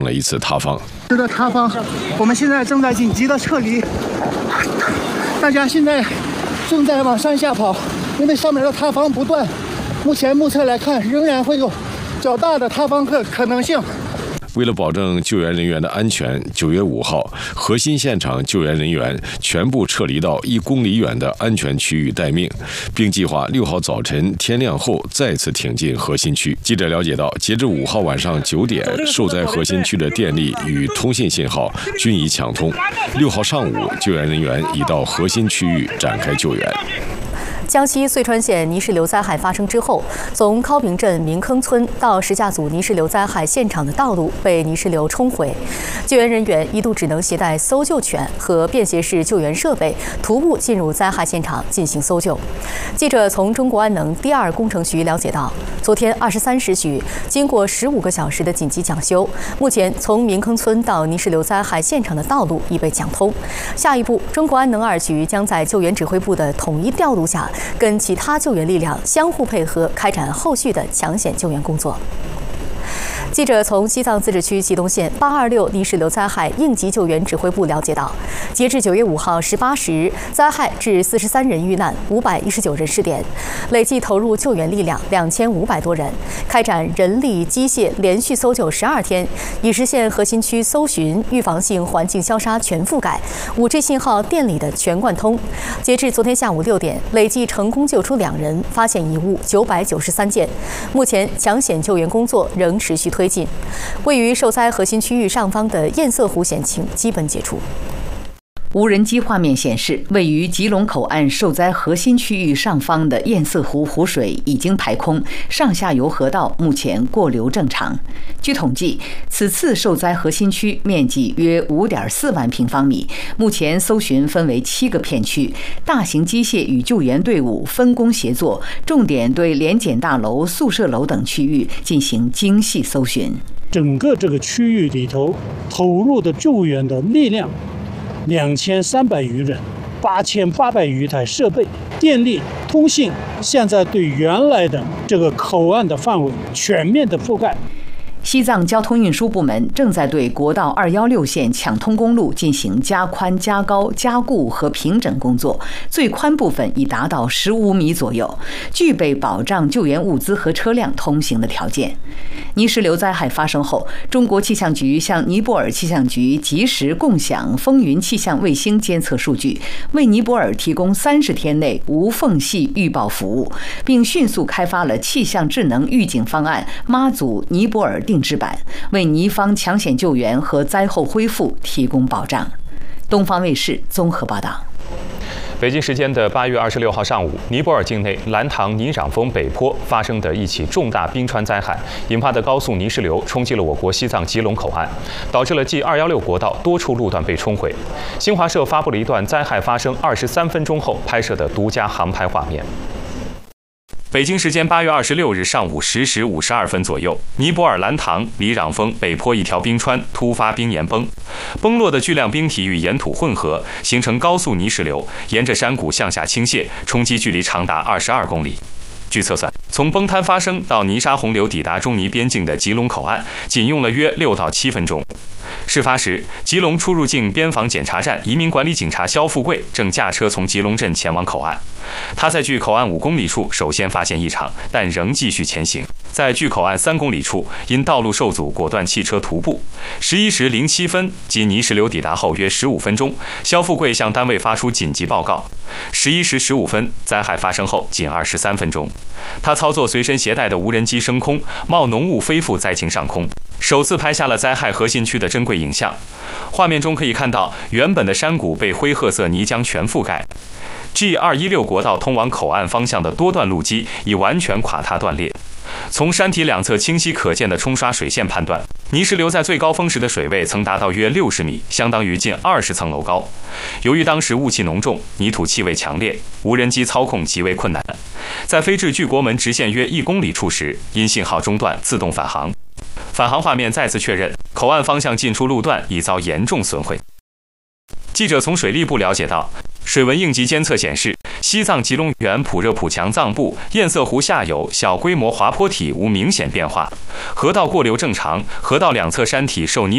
了一次塌方。 这个塌方，我们现在正在紧急的撤离，大家现在正在往山下跑，因为上面的塌方不断，目前目测来看，仍然会有较大的塌方可能性。 为了保证救援人员的安全，9月5号，核心现场救援人员全部撤离到1公里远的安全区域待命，并计划6号早晨天亮后再次挺进核心区。记者了解到，截至5号晚上9点，受灾核心区的电力与通信信号均已抢通。6号上午，救援人员已到核心区域展开救援。 江西遂川县泥石流灾害发生之后，从高坪镇民坑村到石家组泥石流灾害现场的道路被泥石流冲毁，救援人员一度只能携带搜救犬和便携式救援设备，徒步进入灾害现场进行搜救。记者从中国安能第2工程局了解到，昨天23时许，经过15个小时的紧急抢修，目前从民坑村到泥石流灾害现场的道路已被抢通。下一步，中国安能2局将在救援指挥部的统一调度下，跟其他救援力量相互配合，开展后续的抢险救援工作。记者从西藏自治区吉东县826泥石流灾害应急救援指挥部了解到，截至9月5号18时，灾害致43人遇难，519人失联，累计投入救援力量2500多人，开展人力机械连续搜救12天，已实现核心区搜寻、预防性环境消杀全覆盖，5G 信号电力的全贯通。截至昨天下午6点，累计成功救出2人，发现遗物993件。目前抢险救援工作仍持续推进。位于受灾核心区域上方的堰塞湖险情基本解除。 无人机画面显示，位于吉隆口岸受灾核心区域上方的堰塞湖湖水已经排空，上下游河道目前过流正常。据统计，此次受灾核心区面积约5.4万平方米，目前搜寻分为7个片区，大型机械与救援队伍分工协作，重点对联检大楼、宿舍楼等区域进行精细搜寻。 整个这个区域里头投入的救援的力量2300余人，8800余台设备，电力、通信，现在对原来的这个口岸的范围全面的覆盖。 西藏交通运输部门正在对国道216线抢通公路进行加宽、加高、加固和平整工作，最宽部分已达到15米左右，具备保障救援物资和车辆通行的条件。泥石流灾害发生后，中国气象局向尼泊尔气象局及时共享风云气象卫星监测数据，为尼泊尔提供30天内无缝隙预报服务，并迅速开发了气象智能预警方案妈祖尼泊尔定制版，为尼方抢险救援和灾后恢复提供保障。东方卫视综合报道。 北京时间的8月26号上午，尼泊尔境内兰塘尼壤峰北坡发生的一起重大冰川灾害，引发的高速泥石流冲击了我国西藏吉隆口岸，导致了 G216国道多处路段被冲毁。新华社发布了一段灾害发生23分钟后拍摄的独家航拍画面。北京时间8月26日上午10时52分左右，尼泊尔兰塘尼壤峰北坡一条冰川突发冰岩崩，崩落的巨量冰体与岩土混合，形成高速泥石流，沿着山谷向下倾泻，冲击距离长达22公里。据测算，从崩塌发生到泥沙洪流抵达中尼边境的吉隆口岸，仅用了约6到7分钟。事发时，吉隆出入境边防检查站移民管理警察肖富贵正驾车从吉隆镇前往口岸。他在距口岸5公里处首先发现异常，但仍继续前行。在距口岸3公里处，因道路受阻，果断弃车徒步。11时07分，即泥石流抵达后约15分钟，肖富贵向单位发出紧急报告。11时15分，灾害发生后仅23分钟，他操作随身携带的无人机升空，冒浓雾飞赴灾情上空，首次拍下了灾害核心区的珍贵影像。画面中可以看到，原本的山谷被灰褐色泥浆全覆盖。G216国道通往口岸方向的多段路基已完全垮塌断裂。从山体两侧清晰可见的冲刷水线判断，泥石流在最高峰时的水位曾达到约60米，相当于近20层楼高。由于当时雾气浓重，泥土气味强烈，无人机操控极为困难。在飞至距国门直线约1公里处时，因信号中断自动返航。返航画面再次确认，口岸方向进出路段已遭严重损毁。记者从水利部了解到，水文应急监测显示，西藏吉隆源普热普强藏部堰塞湖下游小规模滑坡体无明显变化，河道过流正常，河道两侧山体受泥